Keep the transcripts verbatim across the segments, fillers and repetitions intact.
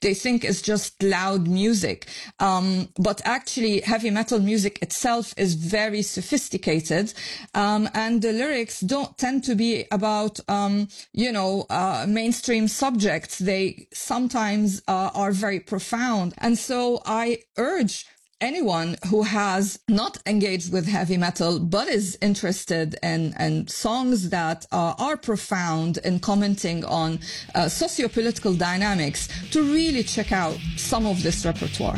they think is just loud music. Um, but actually heavy metal music itself is very sophisticated. Um, and the lyrics don't tend to be about, um, you know, uh, mainstream subjects. They sometimes uh, are very profound. And so I urge anyone who has not engaged with heavy metal but is interested in, in songs that uh, are profound in commenting on uh, socio-political dynamics to really check out some of this repertoire.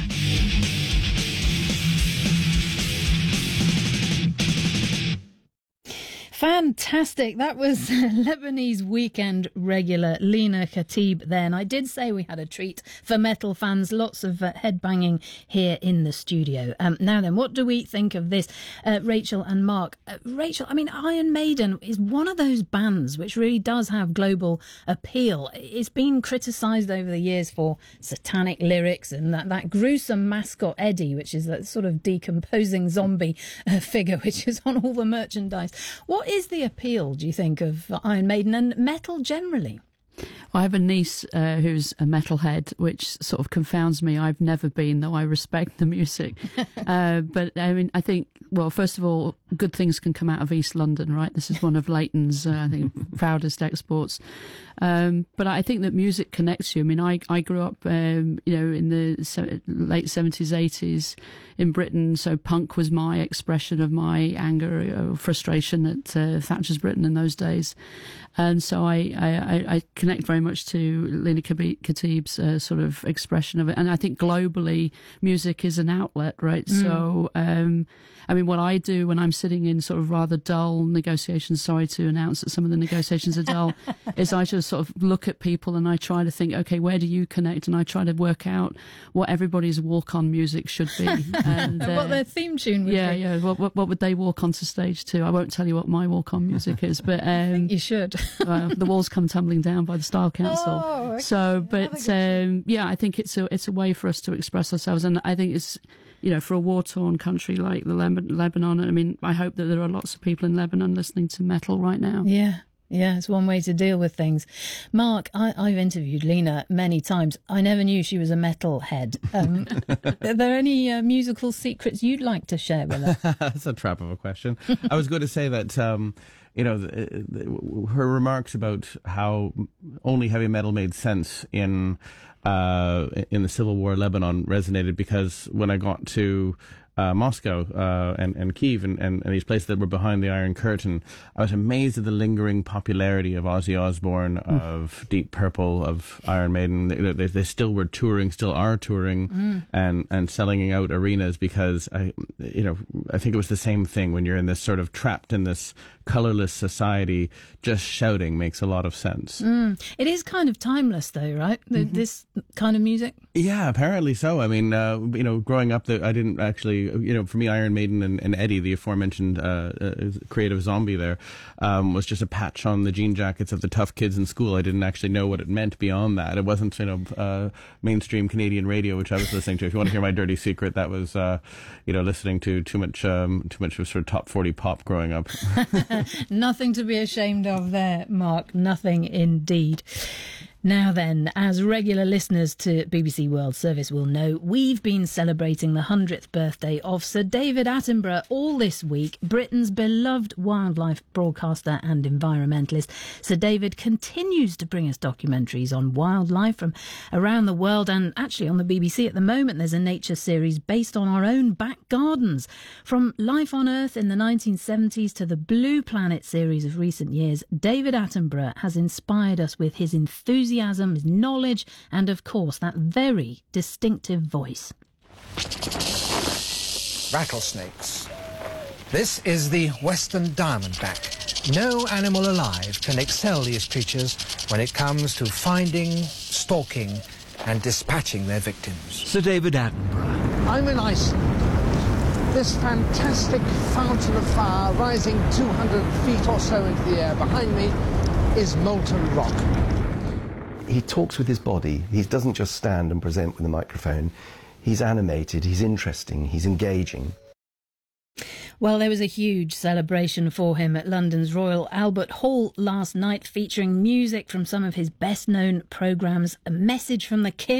Fantastic. That was Lebanese Weekend regular Lina Khatib there. And I did say we had a treat for metal fans. Lots of uh, headbanging here in the studio. Um, now then, what do we think of this? Uh, Rachel and Mark. Uh, Rachel, I mean, Iron Maiden is one of those bands which really does have global appeal. It's been criticised over the years for satanic lyrics and that, that gruesome mascot Eddie, which is that sort of decomposing zombie uh, figure, which is on all the merchandise. What is the appeal, do you think, of Iron Maiden and metal generally? I have a niece uh, who's a metalhead, which sort of confounds me. I've never been, though I respect the music. uh, but I mean, I think, well, first of all, good things can come out of East London, right? This is one of Leighton's, uh, I think, proudest exports. Um, but I think that music connects you. I mean, I, I grew up, um, you know, in the se- late seventies, eighties in Britain. So punk was my expression of my anger or frustration at uh, Thatcher's Britain in those days. And so I, I, I connect very much to Lina Khatib's uh, sort of expression of it. And I think globally, music is an outlet, right? Mm. So, um, I mean, what I do when I'm sitting in sort of rather dull negotiations, sorry to announce that some of the negotiations are dull, is I just sort of look at people and I try to think, okay, where do you connect? And I try to work out what everybody's walk-on music should be. And, uh, what their theme tune would yeah, be. Yeah, yeah. What, what, what would they walk onto stage to? I won't tell you what my walk-on music is, but... Um, I think you should. uh, the walls come tumbling down by the Style Council. Oh, okay. So, but um, yeah, I think it's a it's a way for us to express ourselves, and I think it's, you know, for a war-torn country like the Leb- Lebanon. I mean, I hope that there are lots of people in Lebanon listening to metal right now. Yeah. Yeah, it's one way to deal with things. Mark, I, I've interviewed Lina many times. I never knew she was a metalhead. Um, are there any uh, musical secrets you'd like to share with us? That's a trap of a question. I was going to say that, um, you know, the, the, her remarks about how only heavy metal made sense in uh, in the Civil War Lebanon resonated, because when I got to Uh, Moscow uh, and, and Kyiv and, and, and these places that were behind the Iron Curtain, I was amazed at the lingering popularity of Ozzy Osbourne, mm. of Deep Purple, of Iron Maiden. They, they, they still were touring, still are touring, mm. and, and selling out arenas, because I, you know, I think it was the same thing when you're in this sort of trapped in this colorless society. Just shouting makes a lot of sense. Mm. It is kind of timeless, though, right? The, mm-hmm. This kind of music. Yeah, apparently so. I mean, uh, you know, growing up, the, I didn't actually. You know, for me, Iron Maiden and, and Eddie, the aforementioned uh, uh, creative zombie there, um, was just a patch on the jean jackets of the tough kids in school. I didn't actually know what it meant beyond that. It wasn't, you know, uh, mainstream Canadian radio, which I was listening to. If you want to hear my dirty secret, that was, uh, you know, listening to too much, um, too much of sort of top forty pop growing up. Nothing to be ashamed of there, Mark. Nothing indeed. Now then, as regular listeners to B B C World Service will know, we've been celebrating the hundredth birthday of Sir David Attenborough all this week, Britain's beloved wildlife broadcaster and environmentalist. Sir David continues to bring us documentaries on wildlife from around the world, and actually on the B B C at the moment there's a nature series based on our own back gardens. From Life on Earth in the nineteen seventies to the Blue Planet series of recent years, David Attenborough has inspired us with his enthusiasm, his knowledge, and of course that very distinctive voice. Rattlesnakes. This is the western diamondback. No animal alive can excel these creatures when it comes to finding, stalking, and dispatching their victims. Sir David Attenborough. I'm in Iceland. This fantastic fountain of fire rising two hundred feet or so into the air behind me is molten rock. He talks with his body. He doesn't just stand and present with a microphone. He's animated, he's interesting, he's engaging. Well, there was a huge celebration for him at London's Royal Albert Hall last night, featuring music from some of his best-known programmes, a message from the King,